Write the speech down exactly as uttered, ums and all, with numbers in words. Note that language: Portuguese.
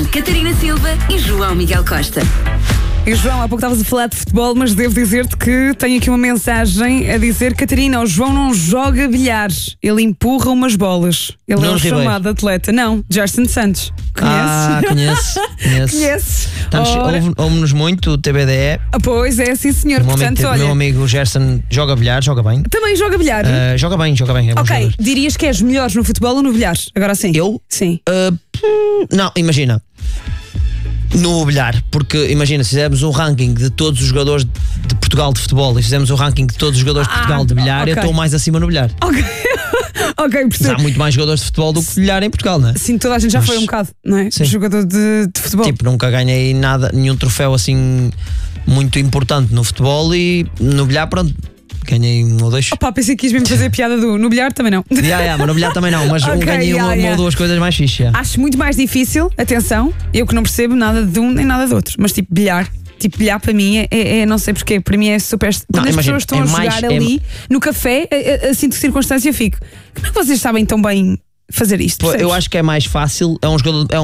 Catarina Silva e João Miguel Costa. E João, há pouco estavas a falar de futebol, mas devo dizer-te que tenho aqui uma mensagem a dizer: Catarina, o João não joga bilhares, ele empurra umas bolas. Ele Nuno é um Ribeiro. chamado atleta. Não, Gerson Santos. Ah, Conheces? conheço, conheço. Conheces? Estamos- Ora, ouve- Ouve-nos muito, o T B D E. ah, pois é, sim senhor. O meu, Portanto, amigo, olha, meu amigo Gerson joga bilhar, joga bem. também joga bilhar. Ah, joga bem, joga bem. É bom ok, jogador. dirias que és melhor no futebol ou no bilhar? Agora sim. Eu? Sim. Ah, hum, não, imagina. No bilhar, porque imagina, se fizermos um ranking de todos os jogadores de Portugal de futebol e fizermos um ranking de todos os jogadores de Ah, Portugal de bilhar, ok. eu estou mais acima no bilhar. Ok. ok, Mas há percebo. muito mais jogadores de futebol do que de bilhar em Portugal, não é? Sim, toda a gente já Mas- foi um bocado, não é? Sim. Jogador de, de futebol. Tipo, nunca ganhei nada, nenhum troféu assim muito importante no futebol e no bilhar, pronto, ganhei um ou dois. Opa, pensei que quis mesmo fazer a piada do no bilhar, também não. Yeah, yeah, mas no bilhar também não, mas Ok, ganhei yeah, uma, uma yeah. ou duas coisas mais fixe. yeah. Acho muito mais difícil, atenção, eu que não percebo nada de um nem nada do outro, mas tipo, bilhar. Tipo, bilhar para mim é, é- é não sei porquê, para mim é super. Quando as imagina, pessoas estão é a mais- jogar é- ali no café, a, a, a sinto circunstância, eu fico. Como é que vocês sabem tão bem fazer isto? Pô, eu percebes? acho que é mais fácil, é um jogador, é